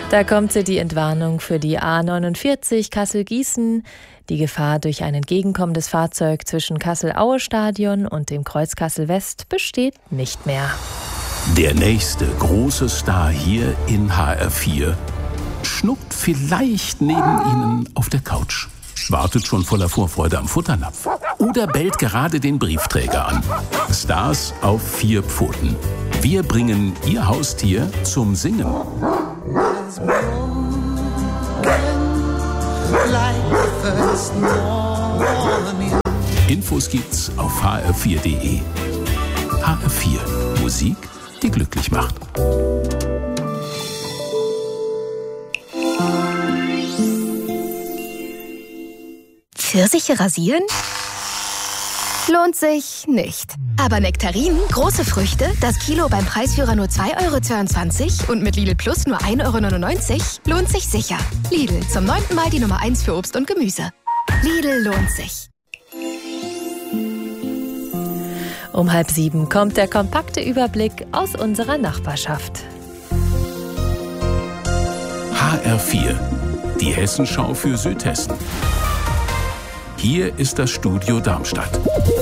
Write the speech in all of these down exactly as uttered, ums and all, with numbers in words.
Da kommt sie, die Entwarnung für die A neunundvierzig Kassel-Gießen. Die Gefahr durch ein entgegenkommendes Fahrzeug zwischen Kassel-Aue-Stadion und dem Kreuz Kassel-West besteht nicht mehr. Der nächste große Star hier in H R vier schnuckt vielleicht neben Ihnen auf der Couch, wartet schon voller Vorfreude am Futternapf oder bellt gerade den Briefträger an. Stars auf vier Pfoten. Wir bringen Ihr Haustier zum Singen. Infos gibt's auf h r vier punkt d e. H R vier. Musik, die glücklich macht. Pfirsiche rasieren? Lohnt sich nicht. Aber Nektarinen, große Früchte, das Kilo beim Preisführer nur zwei Euro zweiundzwanzig und mit Lidl Plus nur ein Euro neunundneunzig, lohnt sich sicher. Lidl, zum neunten Mal die Nummer eins für Obst und Gemüse. Lidl lohnt sich. Um halb sieben kommt der kompakte Überblick aus unserer Nachbarschaft. H R vier, die Hessenschau für Südhessen. Hier ist das Studio Darmstadt.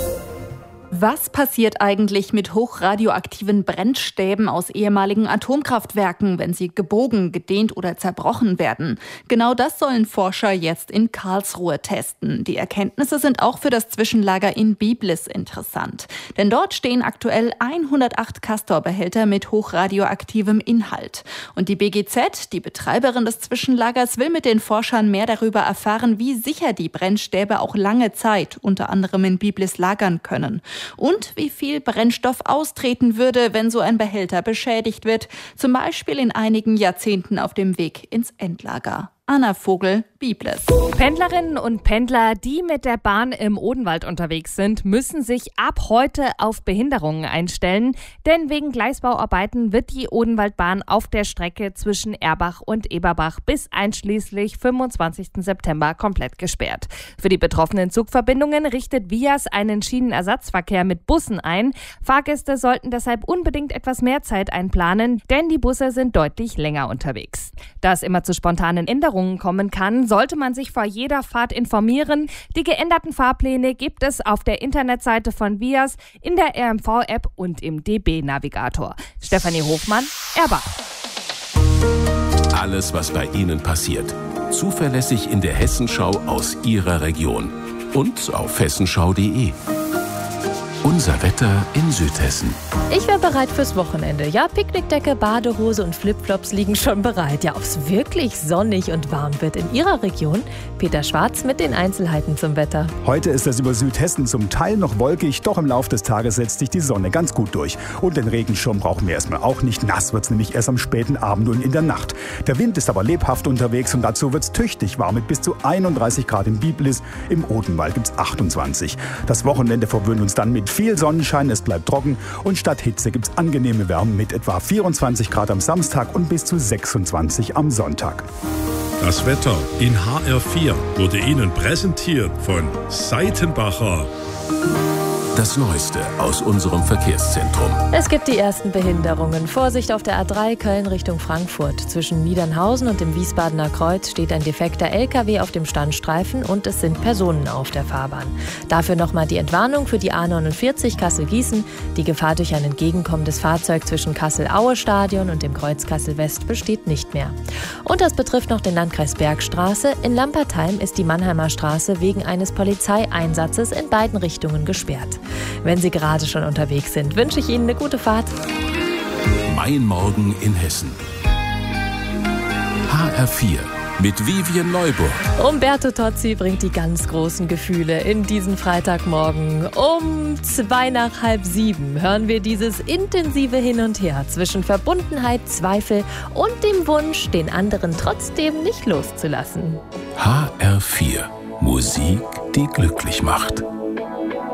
Was passiert eigentlich mit hochradioaktiven Brennstäben aus ehemaligen Atomkraftwerken, wenn sie gebogen, gedehnt oder zerbrochen werden? Genau das sollen Forscher jetzt in Karlsruhe testen. Die Erkenntnisse sind auch für das Zwischenlager in Biblis interessant. Denn dort stehen aktuell hundertacht Castor-Behälter mit hochradioaktivem Inhalt. Und die B G Z, die Betreiberin des Zwischenlagers, will mit den Forschern mehr darüber erfahren, wie sicher die Brennstäbe auch lange Zeit, unter anderem in Biblis, lagern können. Und wie viel Brennstoff austreten würde, wenn so ein Behälter beschädigt wird, zum Beispiel in einigen Jahrzehnten auf dem Weg ins Endlager. Anna Vogel, Biblis. Pendlerinnen und Pendler, die mit der Bahn im Odenwald unterwegs sind, müssen sich ab heute auf Behinderungen einstellen, denn wegen Gleisbauarbeiten wird die Odenwaldbahn auf der Strecke zwischen Erbach und Eberbach bis einschließlich fünfundzwanzigsten September komplett gesperrt. Für die betroffenen Zugverbindungen richtet Vias einen Schienenersatzverkehr mit Bussen ein. Fahrgäste sollten deshalb unbedingt etwas mehr Zeit einplanen, denn die Busse sind deutlich länger unterwegs. Da es immer zu spontanen Änderungen kommen kann, sollte man sich vor jeder Fahrt informieren. Die geänderten Fahrpläne gibt es auf der Internetseite von Vias, in der R M V-App und im D B-Navigator. Stefanie Hofmann, Erbach. Alles, was bei Ihnen passiert, zuverlässig in der Hessenschau aus Ihrer Region und auf hessenschau punkt d e. Unser Wetter in Südhessen. Ich wäre bereit fürs Wochenende. Ja, Picknickdecke, Badehose und Flipflops liegen schon bereit. Ja, ob es wirklich sonnig und warm wird in Ihrer Region? Peter Schwarz mit den Einzelheiten zum Wetter. Heute ist es über Südhessen zum Teil noch wolkig, doch im Laufe des Tages setzt sich die Sonne ganz gut durch. Und den Regenschirm brauchen wir erstmal auch nicht. Nass wird es nämlich erst am späten Abend und in der Nacht. Der Wind ist aber lebhaft unterwegs und dazu wird es tüchtig warm mit bis zu einunddreißig Grad in Biblis. Im Odenwald gibt es achtundzwanzig. Das Wochenende verwöhnt uns dann mit viel Sonnenschein, es bleibt trocken und statt Hitze gibt es angenehme Wärme mit etwa vierundzwanzig Grad am Samstag und bis zu sechsundzwanzig am Sonntag. Das Wetter in H R vier wurde Ihnen präsentiert von Seitenbacher. Das Neueste aus unserem Verkehrszentrum. Es gibt die ersten Behinderungen. Vorsicht auf der A drei Köln Richtung Frankfurt. Zwischen Niedernhausen und dem Wiesbadener Kreuz steht ein defekter L K W auf dem Standstreifen und es sind Personen auf der Fahrbahn. Dafür nochmal die Entwarnung für die A neunundvierzig Kassel-Gießen. Die Gefahr durch ein entgegenkommendes Fahrzeug zwischen Kassel-Aue-Stadion und dem Kreuz Kassel-West besteht nicht mehr. Und das betrifft noch den Landkreis Bergstraße. In Lampertheim ist die Mannheimer Straße wegen eines Polizeieinsatzes in beiden Richtungen gesperrt. Wenn Sie gerade schon unterwegs sind, wünsche ich Ihnen eine gute Fahrt. Mein Morgen in Hessen. H R vier mit Vivian Neuburg. Umberto Tozzi bringt die ganz großen Gefühle in diesen Freitagmorgen. Um zwei nach halb sieben hören wir dieses intensive Hin und Her zwischen Verbundenheit, Zweifel und dem Wunsch, den anderen trotzdem nicht loszulassen. H R vier. Musik, die glücklich macht.